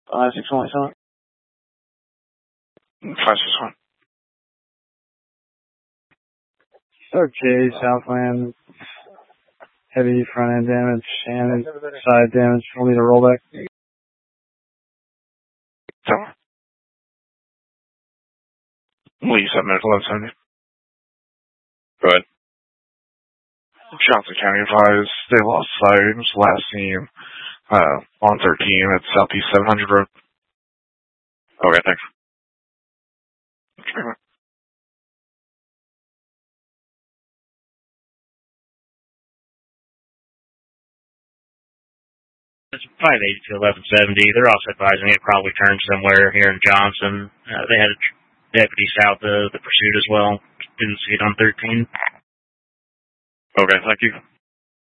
5617. 561. Okay, Southland. Heavy front end damage and side damage. We'll need a rollback. So, Lee, 7 minutes, 1170. Go ahead. Johnson County advised they lost sight. It was last seen on 13 at Southeast 700 Road. Okay, thanks. Okay. It's 580 to 1170. They're also advising it probably turned somewhere here in Johnson. They had a deputy south of the pursuit as well. Didn't see it on 13. Okay, thank you.